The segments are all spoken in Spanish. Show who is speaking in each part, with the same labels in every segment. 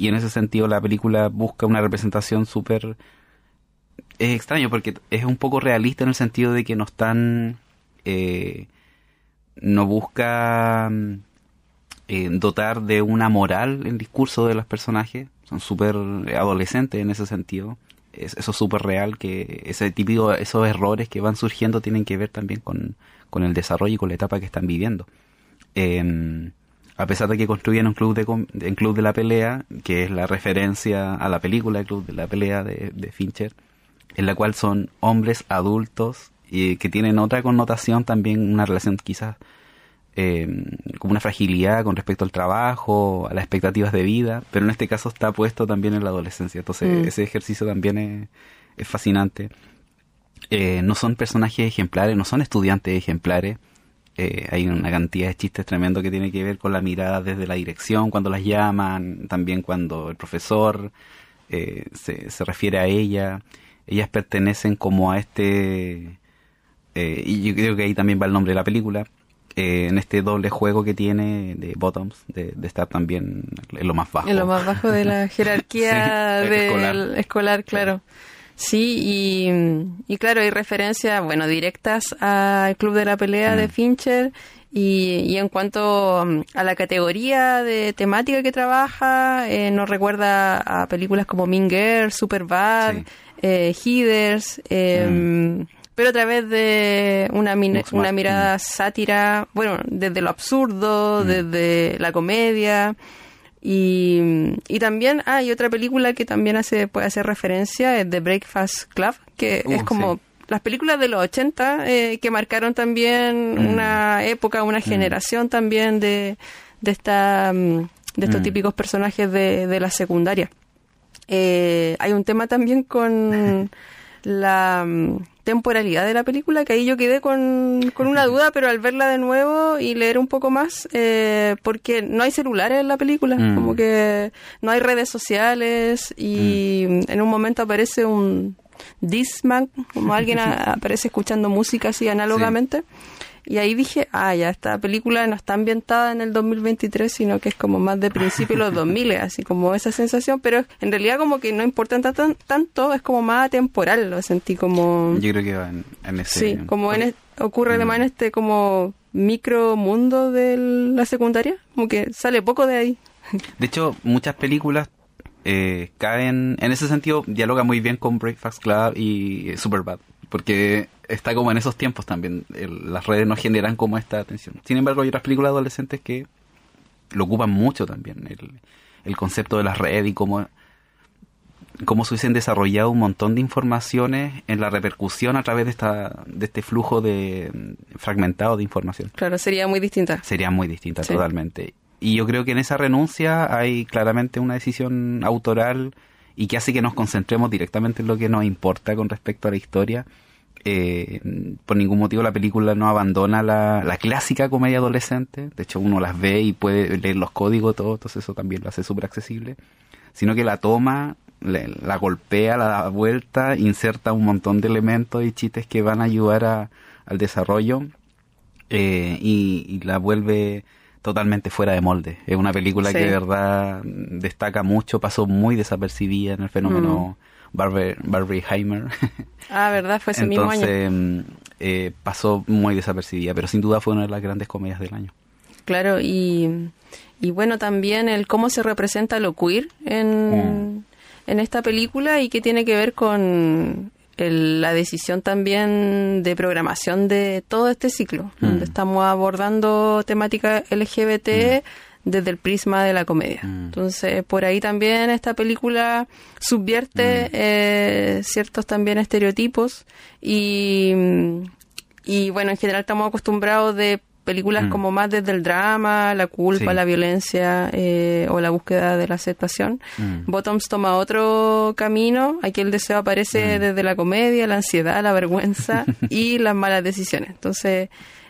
Speaker 1: y en ese sentido la película busca una representación súper... Es extraño porque es un poco realista en el sentido de que no están... no busca dotar de una moral el discurso de los personajes. Son súper adolescentes en ese sentido. Eso es súper real, que esos errores que van surgiendo tienen que ver también con el desarrollo y con la etapa que están viviendo. A pesar de que construyen un club de la pelea, que es la referencia a la película El Club de la Pelea de Fincher, en la cual son hombres adultos y que tienen otra connotación también, una relación quizás como una fragilidad con respecto al trabajo, a las expectativas de vida, pero en este caso está puesto también en la adolescencia. Entonces ese ejercicio también es fascinante. No son personajes ejemplares, no son estudiantes ejemplares. Hay una cantidad de chistes tremendos que tiene que ver con la mirada desde la dirección cuando las llaman, también cuando el profesor se refiere a ella. Ellas pertenecen como a y yo creo que ahí también va el nombre de la película, en este doble juego que tiene de Bottoms, de estar también en lo más bajo.
Speaker 2: En lo más bajo de la jerarquía sí, escolar, claro. Sí, y claro, hay referencias, bueno, directas al Club de la Pelea de Fincher, y en cuanto a la categoría de temática que trabaja, nos recuerda a películas como Mean Girls, Superbad, Heathers, pero a través de una mirada sátira, bueno, desde lo absurdo, desde la comedia. Y también hay otra película que también puede hacer referencia, es The Breakfast Club, que es como las películas de los 80 que marcaron también una época, una generación también de estos típicos personajes de la secundaria. Hay un tema también con la temporalidad de la película, que ahí yo quedé con una duda, pero al verla de nuevo y leer un poco más, porque no hay celulares en la película, como que no hay redes sociales, y en un momento aparece un Discman, como alguien aparece escuchando música así análogamente. Y ahí dije, ya, esta película no está ambientada en el 2023, sino que es como más de principios de los 2000, así como esa sensación, pero en realidad como que no importa tanto, es como más atemporal, lo sentí como...
Speaker 1: Yo creo que va en ese...
Speaker 2: Sí, como ocurre además en este como micro mundo de la secundaria, como que sale poco de ahí.
Speaker 1: De hecho, muchas películas caen, en ese sentido, dialoga muy bien con Breakfast Club y Superbad, porque está como en esos tiempos también, las redes no generan como esta atención. Sin embargo, hay otras películas adolescentes que lo ocupan mucho también, el concepto de las redes y cómo se hubiesen desarrollado un montón de informaciones en la repercusión a través de este flujo fragmentado de información.
Speaker 2: Claro, sería muy distinta.
Speaker 1: Sería muy distinta, sí. Totalmente. Y yo creo que en esa renuncia hay claramente una decisión autoral y que hace que nos concentremos directamente en lo que nos importa con respecto a la historia. Por ningún motivo la película no abandona la clásica comedia adolescente. De hecho, uno las ve y puede leer los códigos, todo, entonces eso también lo hace súper accesible. Sino que la toma, la golpea, la da vuelta, inserta un montón de elementos y chistes que van a ayudar al desarrollo, y la vuelve totalmente fuera de molde. Es una película que de verdad destaca mucho, pasó muy desapercibida en el fenómeno Barbenheimer.
Speaker 2: ¿Verdad? Fue ese mismo año.
Speaker 1: Entonces, pasó muy desapercibida, pero sin duda fue una de las grandes comedias del año.
Speaker 2: Claro, y bueno, también el cómo se representa lo queer en esta película, y que tiene que ver con la decisión también de programación de todo este ciclo, donde estamos abordando temática LGBT desde el prisma de la comedia. Entonces, por ahí también esta película subvierte ciertos también estereotipos, y bueno, en general estamos acostumbrados de películas como más desde el drama, la culpa, la violencia, o la búsqueda de la aceptación. Bottoms toma otro camino. Aquí el deseo aparece desde la comedia, la ansiedad, la vergüenza y las malas decisiones. Entonces,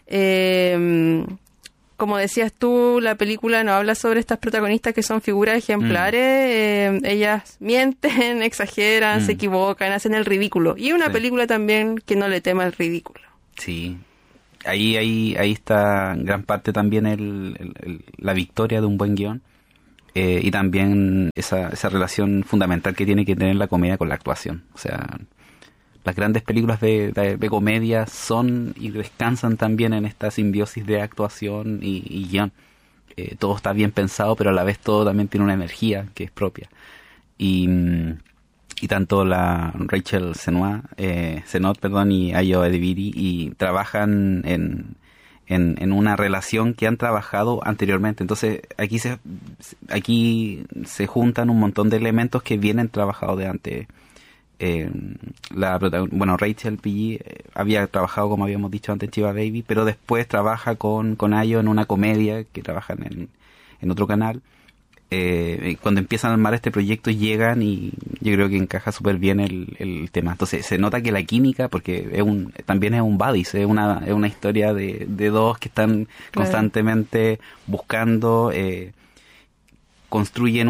Speaker 2: como decías tú, la película nos habla sobre estas protagonistas que son figuras ejemplares. Ellas mienten, exageran, se equivocan, hacen el ridículo. Y una película también que no le tema el ridículo.
Speaker 1: Sí. Ahí está en gran parte también la victoria de un buen guión. y también esa relación fundamental que tiene que tener la comedia con la actuación. O sea, las grandes películas de comedia son y descansan también en esta simbiosis de actuación y guión. Todo está bien pensado, pero a la vez todo también tiene una energía que es propia. Y tanto la Rachel Sennott, y Ayo Edebiri y trabajan en una relación que han trabajado anteriormente. Entonces aquí se juntan un montón de elementos que vienen trabajados de antes. Rachel PG había trabajado, como habíamos dicho antes, en Chiba Baby, pero después trabaja con Ayo en una comedia que trabajan en otro canal. Cuando empiezan a armar este proyecto llegan y yo creo que encaja súper bien el tema. Entonces se nota que la química, porque también es un buddies, es una historia de dos que están constantemente buscando, construyen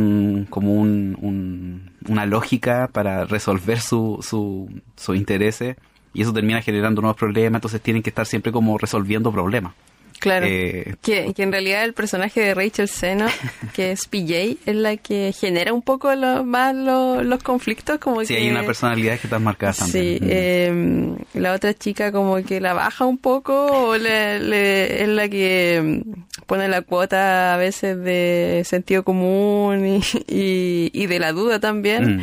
Speaker 1: una lógica para resolver sus intereses, y eso termina generando nuevos problemas. Entonces tienen que estar siempre como resolviendo problemas.
Speaker 2: Claro, que en realidad el personaje de Rachel Sennott, que es PJ, es la que genera un poco más los conflictos. Como
Speaker 1: sí,
Speaker 2: que
Speaker 1: hay una personalidad que está marcada también.
Speaker 2: Sí, la otra chica como que la baja un poco, o es la que pone la cuota a veces de sentido común y de la duda también.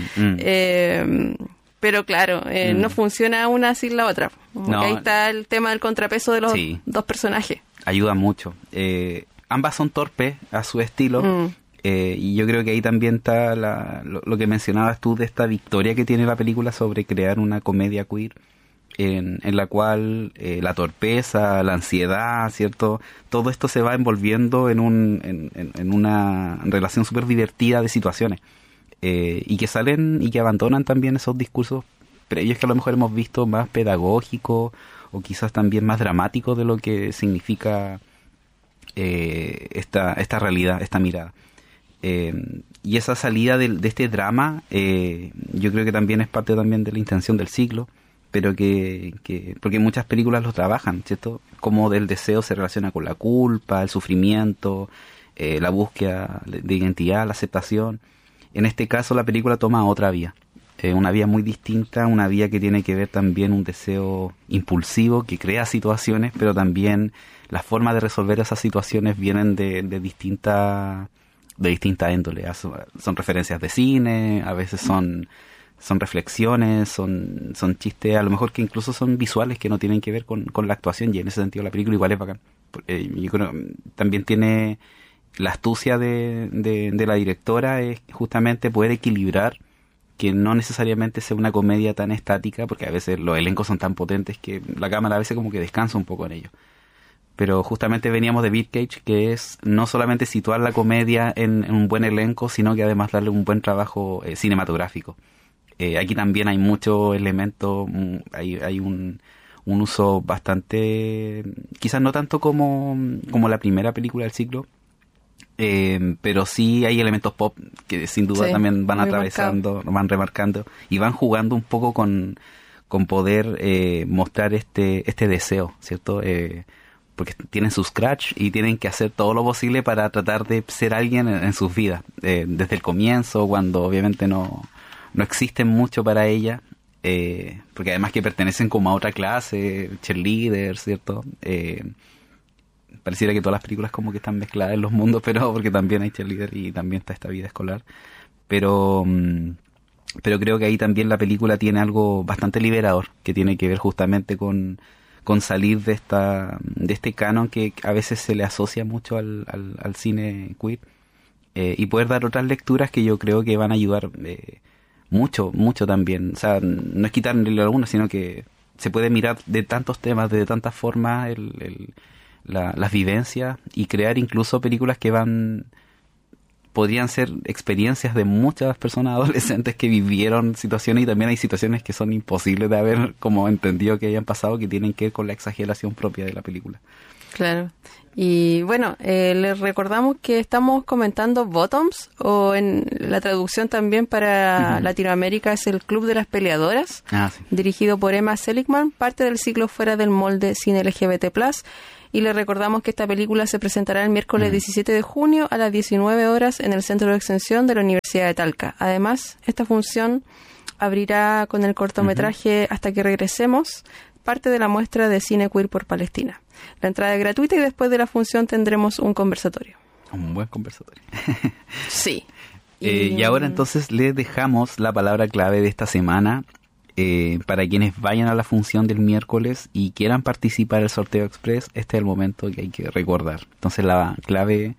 Speaker 2: Pero claro, no funciona una sin la otra. No, ahí está el tema del contrapeso de los dos personajes.
Speaker 1: Ayuda mucho. Ambas son torpes a su estilo. Y yo creo que ahí también está lo que mencionabas tú de esta victoria que tiene la película sobre crear una comedia queer en la cual la torpeza, la ansiedad, ¿cierto? Todo esto se va envolviendo en una relación súper divertida de situaciones. Y que salen y que abandonan también esos discursos previos que a lo mejor hemos visto más pedagógicos o quizás también más dramáticos de lo que significa esta realidad, esta mirada. Y esa salida de este drama yo creo que también es parte también de la intención del ciclo, pero porque muchas películas lo trabajan, ¿cierto? Como del deseo se relaciona con la culpa, el sufrimiento, la búsqueda de identidad, la aceptación. En este caso la película toma otra vía, una vía muy distinta, una vía que tiene que ver también un deseo impulsivo que crea situaciones, pero también las formas de resolver esas situaciones vienen de distinta índole. Son referencias de cine, a veces son reflexiones, son chistes, a lo mejor que incluso son visuales que no tienen que ver con la actuación, y en ese sentido la película igual es bacán. Yo creo también tiene la astucia de la directora es justamente poder equilibrar que no necesariamente sea una comedia tan estática, porque a veces los elencos son tan potentes que la cámara a veces como que descansa un poco en ellos. Pero justamente veníamos de Birdcage, que es no solamente situar la comedia en un buen elenco, sino que además darle un buen trabajo cinematográfico. Aquí también hay muchos elementos, hay un uso bastante, quizás no tanto como la primera película del ciclo, pero sí hay elementos pop que sin duda también van atravesando, van remarcando y van jugando un poco con poder mostrar este deseo, ¿cierto? Porque tienen su scratch y tienen que hacer todo lo posible para tratar de ser alguien en sus vidas, desde el comienzo, cuando obviamente no existen mucho para ella, porque además que pertenecen como a otra clase, cheerleaders, ¿cierto? Pareciera que todas las películas como que están mezcladas en los mundos, pero porque también hay cheerleader y también está esta vida escolar. Pero creo que ahí también la película tiene algo bastante liberador, que tiene que ver justamente con salir de este canon que a veces se le asocia mucho al cine queer, y poder dar otras lecturas que yo creo que van a ayudar mucho también. O sea, no es quitarle alguna, sino que se puede mirar de tantos temas, de tantas formas, las vivencias, y crear incluso películas que podrían ser experiencias de muchas personas adolescentes que vivieron situaciones, y también hay situaciones que son imposibles de haber como entendido que hayan pasado, que tienen que ver con la exageración propia de la película.
Speaker 2: Claro. Y bueno, les recordamos que estamos comentando Bottoms, o en la traducción también para Latinoamérica es el Club de las Peleadoras, dirigido por Emma Seligman, parte del ciclo Fuera del Molde Cine LGBT+. y le recordamos que esta película se presentará el miércoles 17 de junio a las 19 horas en el Centro de Extensión de la Universidad de Talca. Además, esta función abrirá con el cortometraje Hasta que regresemos, parte de la muestra de cine queer por Palestina. La entrada es gratuita y después de la función tendremos un conversatorio.
Speaker 1: Un buen conversatorio.
Speaker 2: Sí.
Speaker 1: Y ahora entonces les dejamos la palabra clave de esta semana para quienes vayan a la función del miércoles y quieran participar del sorteo express. Este es el momento que hay que recordar. Entonces la clave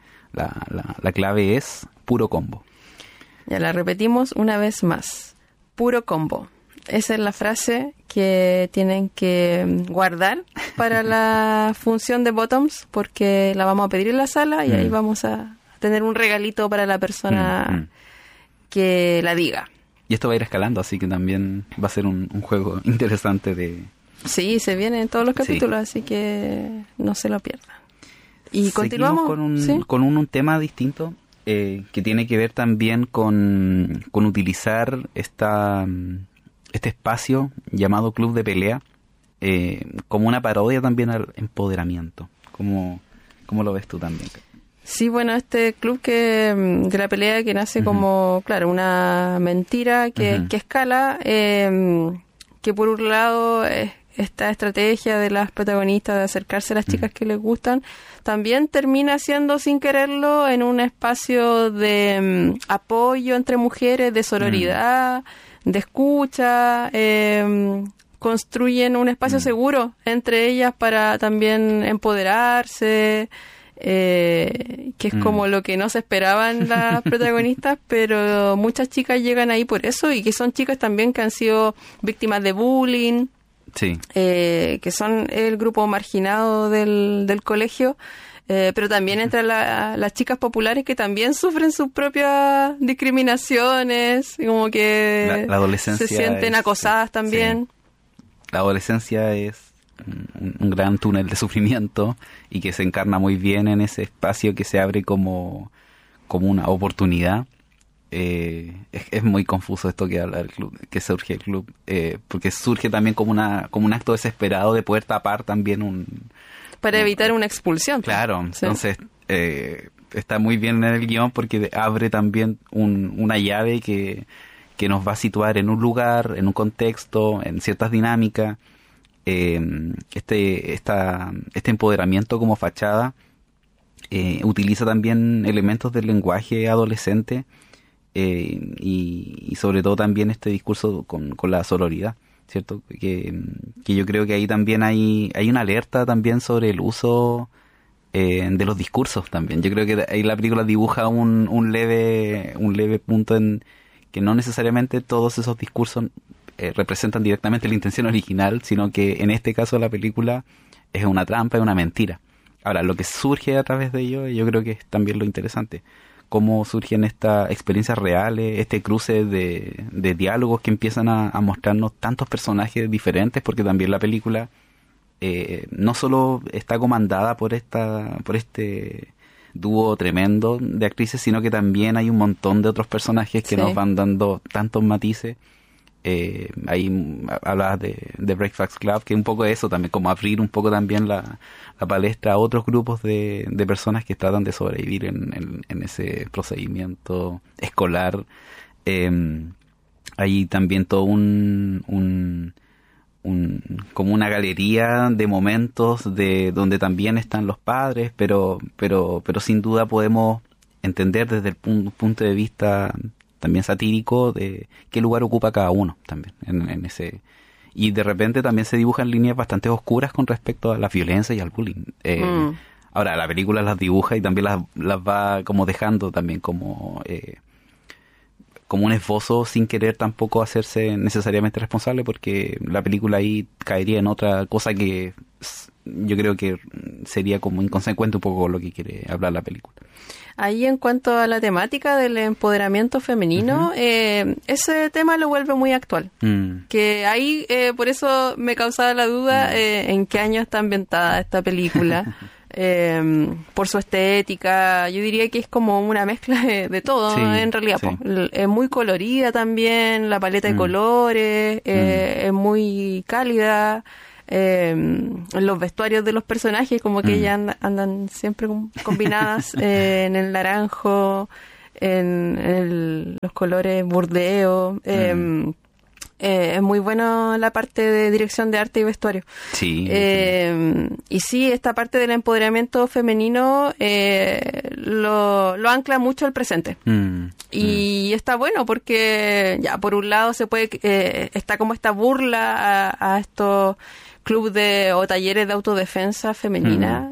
Speaker 1: es puro combo.
Speaker 2: Ya la repetimos una vez más. Puro combo. Esa es la frase que tienen que guardar para la función de Bottoms, porque la vamos a pedir en la sala y ahí vamos a tener un regalito para la persona que la diga.
Speaker 1: Y esto va a ir escalando, así que también va a ser un juego interesante de...
Speaker 2: Sí, se viene en todos los capítulos, así que no se lo pierdan. Y continuamos
Speaker 1: con un tema distinto que tiene que ver también con utilizar este espacio llamado Club de Pelea como una parodia también al empoderamiento. ¿Cómo lo ves tú también?
Speaker 2: Sí, bueno, este club de la pelea que nace como, claro, una mentira que escala, que por un lado esta estrategia de las protagonistas de acercarse a las chicas que les gustan, también termina siendo sin quererlo en un espacio de apoyo entre mujeres, de sororidad, de escucha, construyen un espacio seguro entre ellas para también empoderarse, que es como lo que no se esperaban las protagonistas, pero muchas chicas llegan ahí por eso, y que son chicas también que han sido víctimas de bullying, que son el grupo marginado del colegio, pero también entre las chicas populares que también sufren sus propias discriminaciones, como que
Speaker 1: la adolescencia
Speaker 2: se sienten acosadas también.
Speaker 1: Sí. La adolescencia es un gran túnel de sufrimiento y que se encarna muy bien en ese espacio que se abre como una oportunidad. Es muy confuso esto que habla del club, que surge el club, porque surge también como un acto desesperado de poder tapar también
Speaker 2: para evitar una expulsión.
Speaker 1: Claro, sí. Entonces está muy bien en el guión porque abre también una llave que nos va a situar en un lugar, en un contexto, en ciertas dinámicas. Este empoderamiento como fachada utiliza también elementos del lenguaje adolescente y sobre todo también este discurso con la sororidad, ¿cierto? Que yo creo que ahí también hay una alerta también sobre el uso de los discursos también. Yo creo que ahí la película dibuja un leve punto en que no necesariamente todos esos discursos representan directamente la intención original, sino que en este caso la película es una trampa, es una mentira. Ahora, lo que surge a través de ello, yo creo que es también lo interesante. Cómo surgen estas experiencias reales, este cruce de diálogos que empiezan a mostrarnos tantos personajes diferentes, porque también la película no solo está comandada por este dúo tremendo de actrices, sino que también hay un montón de otros personajes que nos van dando tantos matices. Ahí hablabas de Breakfast Club, que un poco eso también, como abrir un poco también la palestra a otros grupos de personas que tratan de sobrevivir en ese procedimiento escolar. Hay también todo como una galería de momentos de donde también están los padres, pero sin duda podemos entender desde el punto de vista también satírico de qué lugar ocupa cada uno también en ese, y de repente también se dibujan líneas bastante oscuras con respecto a la violencia y al bullying. Ahora la película las dibuja y también las va como dejando también como un esbozo sin querer tampoco hacerse necesariamente responsable, porque la película ahí caería en otra cosa que yo creo que sería como inconsecuente un poco lo que quiere hablar la película.
Speaker 2: Ahí en cuanto a la temática del empoderamiento femenino, ese tema lo vuelve muy actual. Que ahí, por eso me causaba la duda en qué año está ambientada esta película. Por su estética, yo diría que es como una mezcla de todo, en realidad. Sí. Es muy colorida también, la paleta de colores, es muy cálida. los vestuarios de los personajes, como que ellas andan siempre combinadas en el naranjo, en los colores burdeo. Es muy bueno la parte de dirección de arte y vestuario.
Speaker 1: Sí.
Speaker 2: Y sí, esta parte del empoderamiento femenino lo ancla mucho al presente. Y está bueno porque, ya, por un lado se puede está como esta burla a estos clubes o talleres de autodefensa femenina.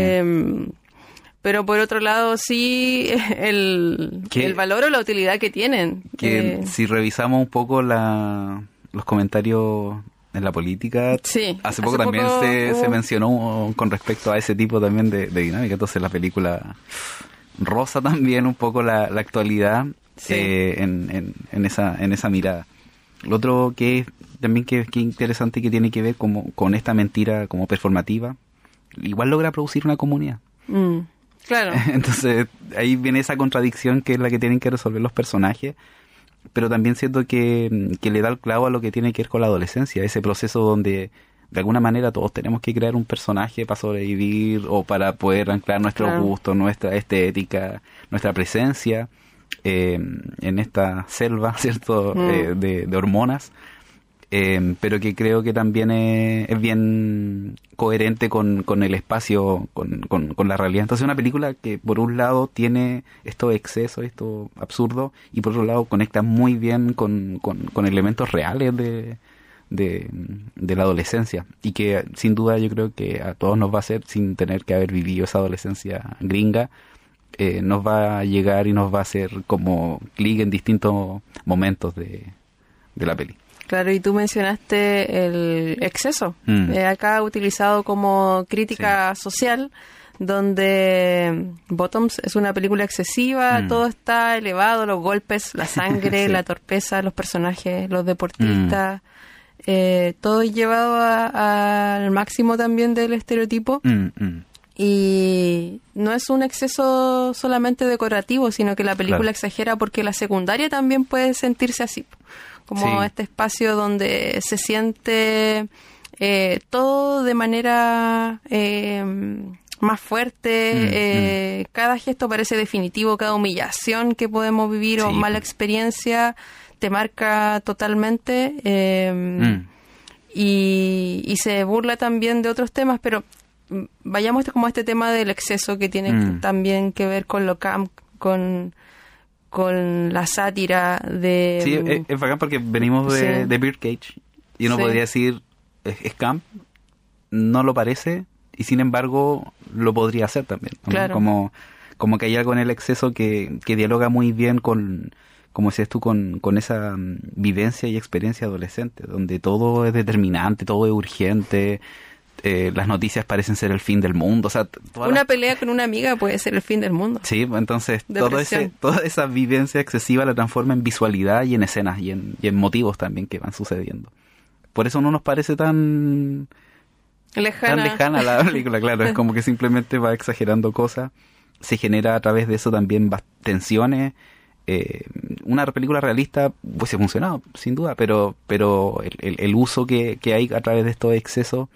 Speaker 2: Pero por otro lado, sí, el valor o la utilidad que tienen.
Speaker 1: Que si revisamos un poco los comentarios en la política,
Speaker 2: sí,
Speaker 1: hace poco también se mencionó con respecto a ese tipo también de dinámica. Entonces la película roza también un poco la actualidad, sí, en esa mirada. Lo otro que también que interesante, que tiene que ver con esta mentira como performativa, igual logra producir una comunidad.
Speaker 2: Claro.
Speaker 1: Entonces ahí viene esa contradicción que es la que tienen que resolver los personajes, pero también siento que le da el clavo a lo que tiene que ver con la adolescencia, ese proceso donde de alguna manera todos tenemos que crear un personaje para sobrevivir o para poder anclar nuestros gustos, nuestra estética, nuestra presencia en esta selva, ¿cierto? De hormonas. Pero que creo que también es bien coherente con el espacio, con la realidad. Entonces, una película que por un lado tiene estos excesos, esto absurdo, y por otro lado conecta muy bien con elementos reales de la adolescencia, y que sin duda yo creo que a todos nos va a hacer, sin tener que haber vivido esa adolescencia gringa, nos va a llegar y nos va a hacer como clic en distintos momentos de la peli.
Speaker 2: Claro, y tú mencionaste el exceso, acá utilizado como crítica social, donde Bottoms es una película excesiva, todo está elevado, los golpes, la sangre, la torpeza, los personajes, los deportistas, todo es llevado al máximo también del estereotipo. Y no es un exceso solamente decorativo, sino que la película exagera porque la secundaria también puede sentirse así. Como este espacio donde se siente todo de manera más fuerte, cada gesto parece definitivo, cada humillación que podemos vivir o mala experiencia te marca totalmente, y se burla también de otros temas, pero vayamos como a este tema del exceso que tiene también que ver con lo camp, con la sátira de...
Speaker 1: Sí, es bacán porque venimos de Birdcage y uno podría decir, es camp, no lo parece, y sin embargo lo podría hacer también, ¿no?
Speaker 2: Claro.
Speaker 1: Como que hay algo en el exceso que dialoga muy bien con, como decías tú, con esa vivencia y experiencia adolescente, donde todo es determinante, todo es urgente. Las noticias parecen ser el fin del mundo. O sea,
Speaker 2: una pelea con una amiga puede ser el fin del mundo.
Speaker 1: Sí, entonces toda esa vivencia excesiva la transforma en visualidad y en escenas y en motivos también que van sucediendo. Por eso no nos parece tan lejana la película, claro. Es como que simplemente va exagerando cosas. Se genera a través de eso también tensiones. Una película realista pues ha funcionado, sin duda, pero el uso que hay a través de estos excesos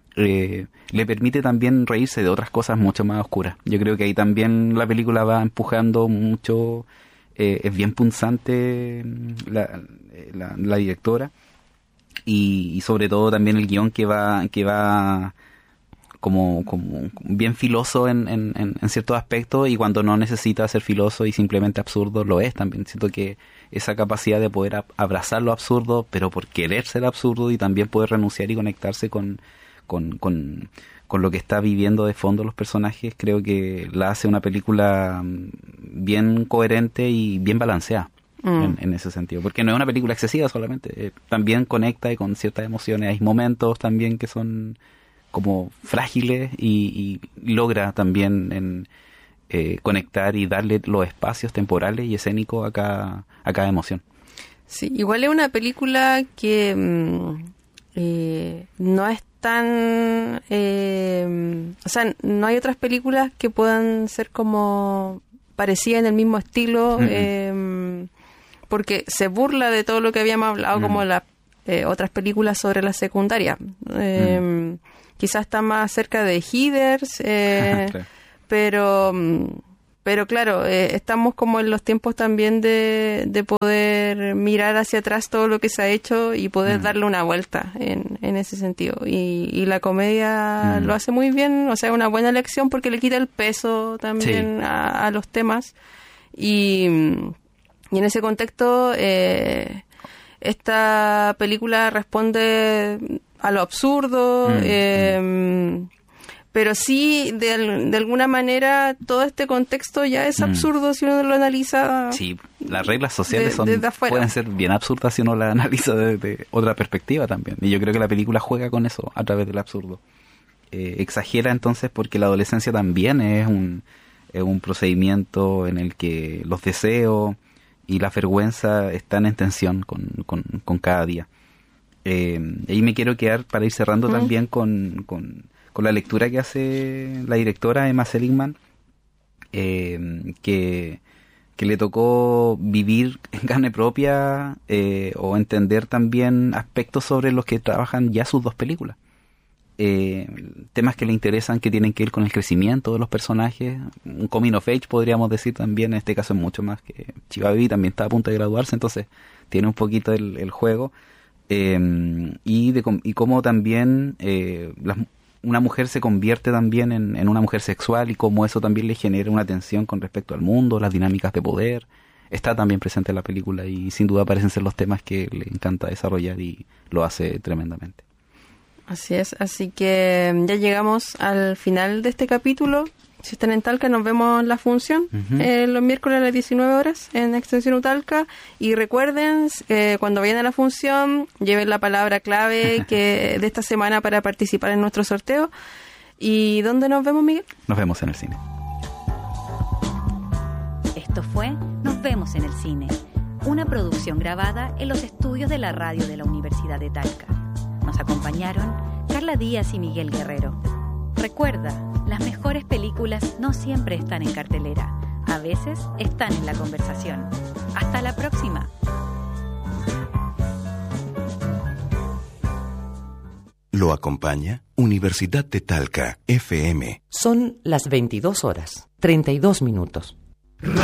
Speaker 1: le permite también reírse de otras cosas mucho más oscuras. Yo creo que ahí también la película va empujando mucho, es bien punzante la directora, y sobre todo también el guión que va como bien filoso en ciertos aspectos, y cuando no necesita ser filoso y simplemente absurdo lo es también. Siento que esa capacidad de poder abrazar lo absurdo, pero por querer ser absurdo, y también poder renunciar y conectarse con lo que está viviendo de fondo los personajes, creo que la hace una película bien coherente y bien balanceada en ese sentido, porque no es una película excesiva solamente, también conecta y con ciertas emociones, hay momentos también que son como frágiles y logra también conectar y darle los espacios temporales y escénicos a cada emoción.
Speaker 2: Sí, igual es una película que no es tan... o sea, no hay otras películas que puedan ser como parecidas en el mismo estilo, porque se burla de todo lo que habíamos hablado, como la otras películas sobre la secundaria. Quizás está más cerca de Heathers, claro. Pero claro, estamos como en los tiempos también de poder mirar hacia atrás todo lo que se ha hecho y poder darle una vuelta en ese sentido. Y la comedia lo hace muy bien, o sea, una buena elección porque le quita el peso también a los temas. Y en ese contexto, esta película responde a lo absurdo, pero sí, de alguna manera, todo este contexto ya es absurdo si uno lo analiza.
Speaker 1: Sí, las reglas sociales pueden ser bien absurdas si uno las analiza desde otra perspectiva también. Y yo creo que la película juega con eso a través del absurdo. Exagera entonces porque la adolescencia también es un procedimiento en el que los deseos y la vergüenza están en tensión con cada día. Ahí me quiero quedar para ir cerrando también con la lectura que hace la directora Emma Seligman, que le tocó vivir en carne propia o entender también aspectos sobre los que trabajan ya sus dos películas. Temas que le interesan, que tienen que ver con el crecimiento de los personajes, un coming of age podríamos decir también, en este caso es mucho más, que Chiva Baby también está a punto de graduarse, entonces tiene un poquito el juego, y cómo también una mujer se convierte también en una mujer sexual y cómo eso también le genera una tensión con respecto al mundo, las dinámicas de poder. Está también presente en la película y sin duda parecen ser los temas que le encanta desarrollar y lo hace tremendamente.
Speaker 2: Así es, así que ya llegamos al final de este capítulo. Si están en Talca, nos vemos en la función los miércoles a las 19 horas en Extensión Utalca. Y recuerden, cuando vayan a la función, lleven la palabra clave de esta semana para participar en nuestro sorteo. ¿Y dónde nos vemos, Miguel?
Speaker 1: Nos vemos en el cine.
Speaker 3: Esto fue Nos vemos en el cine, una producción grabada en los estudios de la radio de la Universidad de Talca. Nos acompañaron Carla Díaz y Miguel Guerrero. Recuerda, las mejores películas no siempre están en cartelera, a veces están en la conversación. ¡Hasta la próxima!
Speaker 4: Lo acompaña Universidad de Talca, FM.
Speaker 5: Son las 22 horas, 32 minutos.